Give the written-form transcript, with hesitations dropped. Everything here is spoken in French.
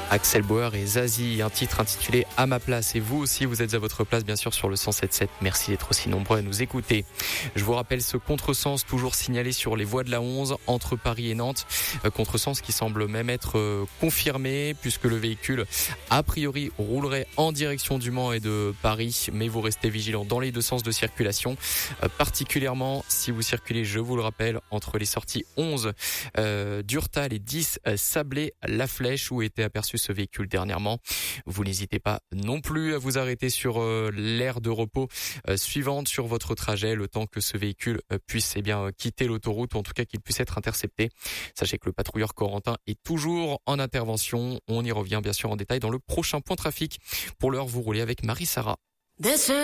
Axel Bauer et Zazie, un titre intitulé À ma place. Et vous aussi, vous êtes à votre place, bien sûr, sur le 107.7. Merci d'être aussi nombreux à nous écouter. Je vous rappelle ce contresens toujours signalé sur les voies de la 11 entre Paris et Nantes. Contresens qui semble même être confirmé puisque le véhicule, a priori, roulerait en direction du Mans et de Paris. Mais vous restez vigilants dans les deux sens de circulation. Particulièrement si vous circulez, je vous le rappelle, entre les sorties 11 d'Urtal et 10 Sablé-La Flèche où était aperçu ce véhicule dernièrement. Vous n'hésitez pas non plus à vous arrêter sur l'aire de repos suivante sur votre trajet, le temps que ce véhicule puisse quitter l'autoroute ou en tout cas qu'il puisse être intercepté. Sachez que le patrouilleur Corentin est toujours en intervention. On y revient bien sûr en détail dans le prochain point trafic. Pour l'heure, vous roulez avec Marie-Sara.